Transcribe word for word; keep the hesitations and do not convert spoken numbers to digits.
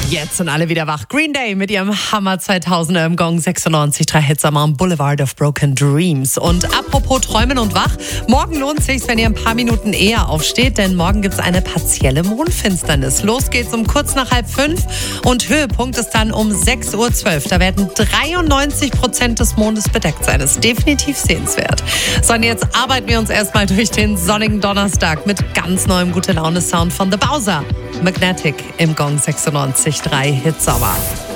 Jetzt sind alle wieder wach. Green Day mit ihrem Hammer zweitausender im Gong sechsundneunzig Komma drei Hits am Boulevard of Broken Dreams. Und apropos Träumen und wach, morgen lohnt sich's, wenn ihr ein paar Minuten eher aufsteht, denn morgen gibt's eine partielle Mondfinsternis. Los geht's um kurz nach halb fünf und Höhepunkt ist dann um sechs Uhr zwölf. Da werden dreiundneunzig Prozent des Mondes bedeckt sein. Das ist definitiv sehenswert. So, und jetzt arbeiten wir uns erstmal durch den sonnigen Donnerstag mit ganz neuem Gute-Laune-Sound von The Bowser. Magnetic im Gong sechsundneunzig Komma drei Hitsommer.